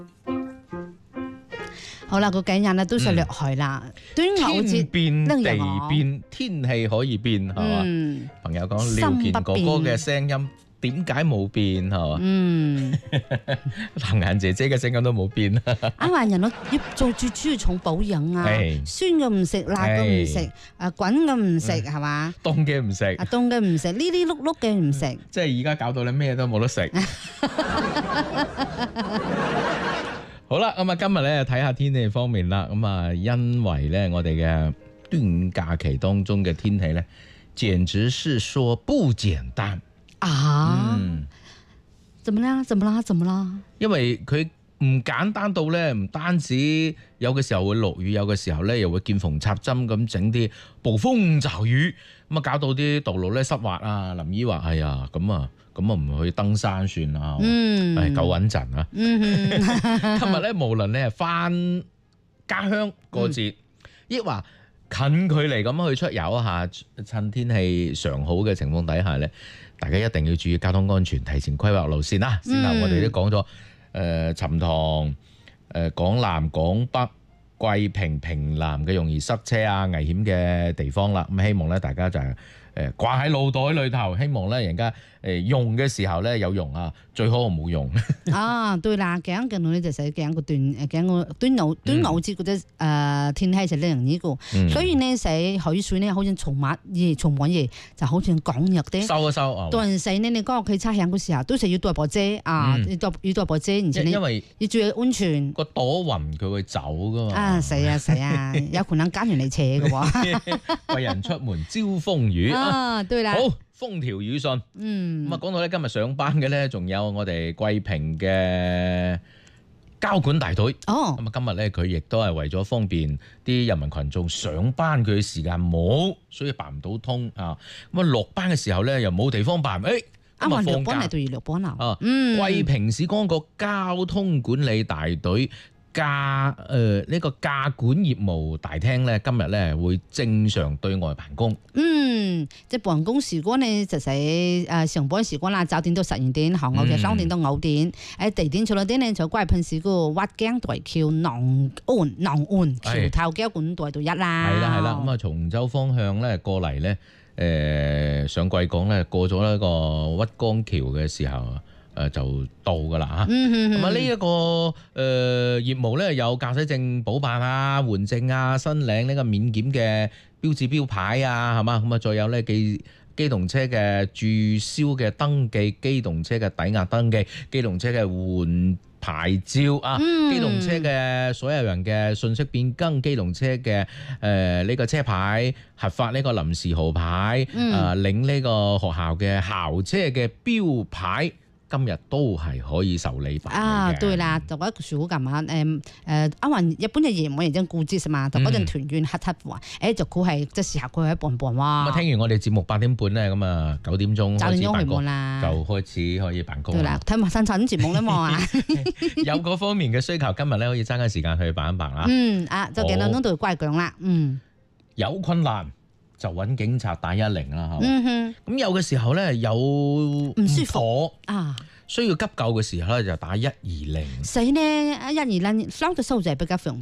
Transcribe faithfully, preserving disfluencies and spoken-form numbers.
好啦，個幾日咧都上落去啦。端午節天變地變，天氣可以變，係嘛？ 嗯， 朋友講廖健哥哥嘅聲音點解冇變，係嘛？ 嗯， 藍顏姐姐嘅聲音都冇變。 啱話人咯，要做最主要重保養啊，酸嘅唔食，辣嘅唔食，啊滾嘅唔食，係嘛？ 凍嘅唔食， 啊凍嘅唔食，呢啲碌碌嘅唔食。 即係而家搞到你咩都冇得食。好啦，咁啊，今日咧睇下天氣方面啦。咁啊，因為咧我哋嘅端午假期當中嘅天氣咧，簡直是說不簡單啊！ 嗯， 怎麼啦？怎麼啦？怎麼啦？ 因為佢唔簡單到咧，唔單止有嘅時候會落雨，有嘅時候咧又會見縫插針咁整啲暴風驟雨，咁啊搞到啲道路咧濕滑啊。林姨話：哎呀，咁啊。咁啊唔去登山算啦，嗯，係夠穩陣啊！嗯、今日咧無論你係翻家鄉過節，亦話、嗯、近距離咁去出遊一下，趁天氣尚好嘅情況底下咧，大家一定要注意交通安全，提前規劃路線啦。先頭我哋都講咗，誒、呃、沉塘、誒、呃、港南、港北、桂平、平南嘅容易塞車啊、危險嘅地方啦。咁希望咧大家就係、是。誒掛喺腦袋裏頭，希望咧人家誒用嘅時候咧有用啊，最好唔好用。 啊，對啦，講緊呢就係講個端誒講個端午端午節嗰啲誒天氣係令人呢個，所以呢寫海水呢好似重晚夜重晚夜就好似講熱啲，收一收啊。當時呢你講佢測響嘅時候，都係要帶部遮啊，要帶要帶部遮，而且因為要注意安全。 個朵雲佢會走噶嘛。 啊，死啊死啊，有可能跟住你扯嘅喎。 為人出門招風雨。 啊，對啦， 好風調雨順。嗯，咁啊，講到咧今日上班嘅咧，仲有我哋桂平嘅交管大隊。哦，咁啊，今日咧佢亦都係為咗方便啲人民群眾上班，佢時間冇，所以辦唔到通啊。咁啊，落班嘅時候咧又冇地方辦，誒、哎，咁啊放假。 對，落班啊。 啊，嗯，桂平市公安局交通管理大隊。駕誒呢個駕管業務大廳咧，今日咧會正常對外辦公。 嗯，即係辦公時間呢，就係誒上班時間啦，九點到十二點，下午嘅三點到五點。誒地點除咗啲呢，就桂平市嗰個挖井大橋南岸南岸橋頭交管大隊一啦。係啦係啦，咁啊從州方向咧過嚟咧，誒、呃、上貴港咧過咗呢個屈江橋嘅時候。誒就到㗎啦嚇，咁啊呢一個誒、呃、業務咧有駕駛證補辦啊、換證啊、申領呢個免檢嘅標誌標牌啊，係嘛？咁啊再有咧機機動車嘅註銷嘅登記、機動車嘅抵押登記、機動車嘅換牌照啊、嗯、機動車嘅所有人嘅信息變更、機動車嘅誒呢個車牌核發呢個臨時號牌，啊、嗯呃、領呢個學校嘅校車嘅標牌。今日都係可以受理辦啊，對啦，就嗰個樹好咁啊，誒誒，因為日本嘅夜晚已經過節嘛，就嗰陣團圓黑黑話，誒就佢係即係時候佢喺半半哇。咁啊，聽完我哋節目八點半咧，咁啊九點鐘開始辦公啦，就開始可以辦公。對啦，睇埋新陳節目啦嘛，有嗰方面嘅需求，今日咧可以爭緊時間去辦一辦啦。嗯，啊，就幾多鐘都乖講啦，嗯，有困難。就揾警察打一零啦，嚇。咁有嘅時候咧有唔舒服啊，需要急救嘅時候咧就打一二零。死呢一二零，收嘅收就係比較